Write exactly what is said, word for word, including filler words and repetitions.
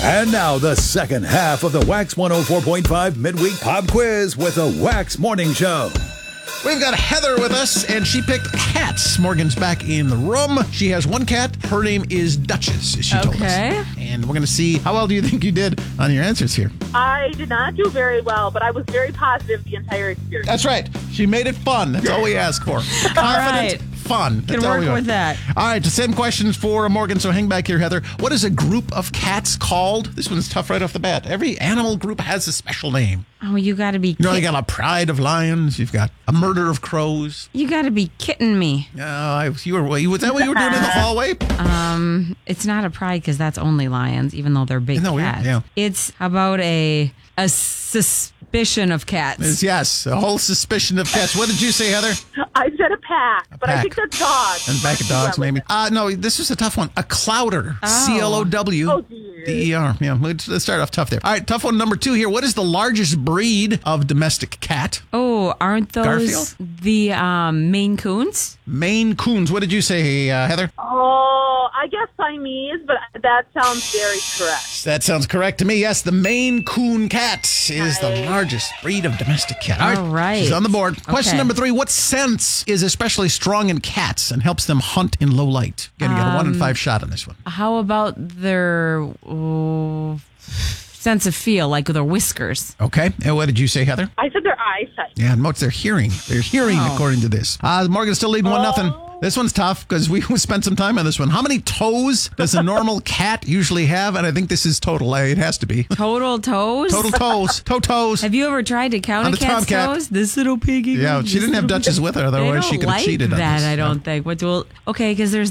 And now the second half of the Wax one oh four point five Midweek Pop Quiz with the Wax Morning Show. We've got Heather with us, and she picked cats. Morgan's back in the room. She has one cat. Her name is Duchess, as she told us. Okay. And we're going to see how well do you think you did on your answers here. I did not do very well, but I was very positive the entire experience. That's right. She made it fun. That's all we ask for. Confident, right. fun. That's Can all work we want. with that. All right, the same questions for Morgan, so hang back here, Heather. What is a group of cats called? This one's tough right off the bat. Every animal group has a special name. Oh, you got to be. You know, Kit- you got a pride of lions. You've got a murder of crows. you got to be kidding me. Uh, I, you were. Was that what you were doing in the hallway? Um, it's not a pride because that's only lions, even though they're big Isn't that weird? cats. Yeah. It's about a a suspicion of cats. It's, yes, a whole suspicion of cats. What did you say, Heather? I said a pack, but pack. I think that's dogs. And back of dogs, maybe. Uh, no, this is a tough one. A clouder. Oh. C L O W Oh, dear. D E R. Yeah, let's, let's start off tough there. All right, tough one number two here. What is the largest breed of domestic cat? Oh, aren't those Garfield? the um, Maine Coons? Maine Coons. What did you say, uh, Heather? Oh, I guess Siamese, but that sounds very correct. That sounds correct to me. Yes, the Maine Coon cat is the Nice. largest breed of domestic cat. All right. She's on the board. Question Okay. number three. What sense is especially strong in cats and helps them hunt in low light? Again, you got a one Um, in five shot on this one. How about their oh, sense of feel, like their whiskers? Okay. And what did you say, Heather? I said their eyesight. Yeah, and what's their hearing? Their hearing, Oh. according to this. Uh, Morgan's still leading one nothing. This one's tough because we spent some time on this one. How many toes does a normal cat usually have? And I think this is total. It has to be. Total toes? Total toes. Toe toes. Have you ever tried to count On a the cat's tomcat. toes? This little piggy. Yeah, she this didn't have little- Duchess with her, They otherwise don't she could have like cheated on that, this. I Yeah. don't think. What will okay? Because there's